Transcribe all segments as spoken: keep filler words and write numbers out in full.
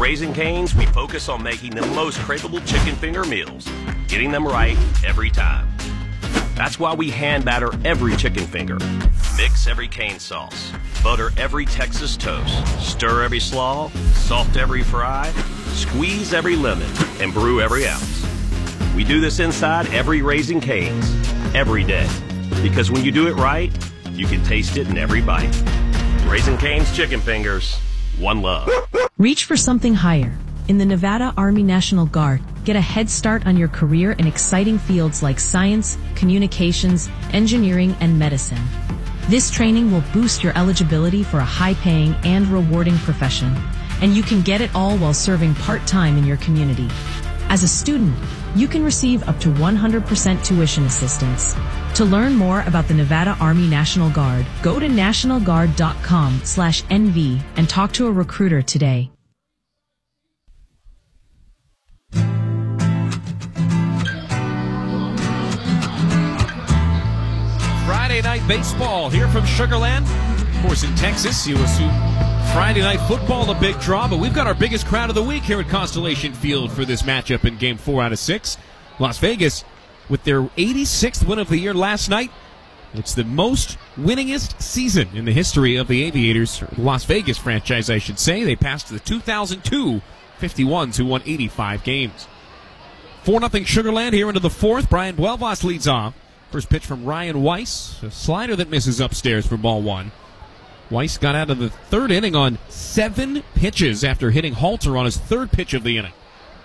Raising Cane's, we focus on making the most craveable chicken finger meals, getting them right every time. That's why we hand batter every chicken finger, mix every cane sauce, butter every Texas toast, stir every slaw, salt every fry, squeeze every lemon, and brew every ounce. We do this inside every Raising Cane's, every day. Because when you do it right, you can taste it in every bite. Raising Cane's chicken fingers, one love. Reach for something higher. In the Nevada Army National Guard, get a head start on your career in exciting fields like science, communications, engineering, and medicine. This training will boost your eligibility for a high-paying and rewarding profession, and you can get it all while serving part-time in your community. As a student, you can receive up to one hundred percent tuition assistance. To learn more about the Nevada Army National Guard, go to national guard dot com slash N V and talk to a recruiter today. Friday night baseball here from Sugar Land. Of course, in Texas, you assume Friday night football a big draw, but we've got our biggest crowd of the week here at Constellation Field for this matchup in game four out of six. Las Vegas, with their eighty-sixth win of the year last night. It's the most winningest season in the history of the Aviators, or Las Vegas franchise, I should say. They passed the two thousand two fifty-ones, who won eighty-five games. four nothing Sugar Land here into the fourth. Brian Buelvas leads off. First pitch from Ryan Weiss, a slider that misses upstairs for ball one. Weiss got out of the third inning on seven pitches after hitting Halter on his third pitch of the inning.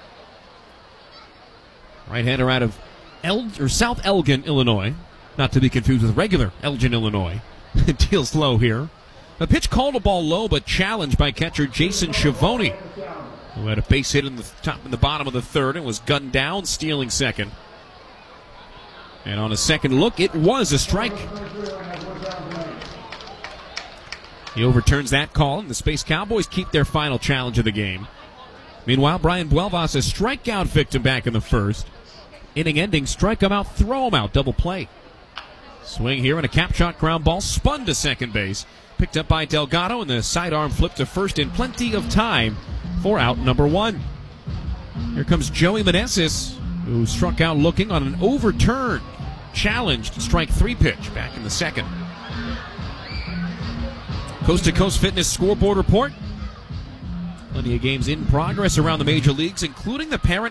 Right-hander out of El- or South Elgin, Illinois. Not to be confused with regular Elgin, Illinois. Deals low here. The pitch called a ball low, but challenged by catcher Jason Schiavone, who had a base hit in the top and the bottom of the third and was gunned down, stealing second. And on a second look, it was a strike. He overturns that call, and the Space Cowboys keep their final challenge of the game. Meanwhile, Brian Buelvas, a strikeout victim back in the first. Inning-ending, strike him out, throw him out, double play. Swing here and a cap shot ground ball, spun to second base. Picked up by Delgado, and the sidearm flip to first in plenty of time for out number one. Here comes Joey Meneses, who struck out looking on an overturned, challenged strike three pitch back in the second. Coast to Coast Fitness scoreboard report. Plenty of games in progress around the major leagues, including the parent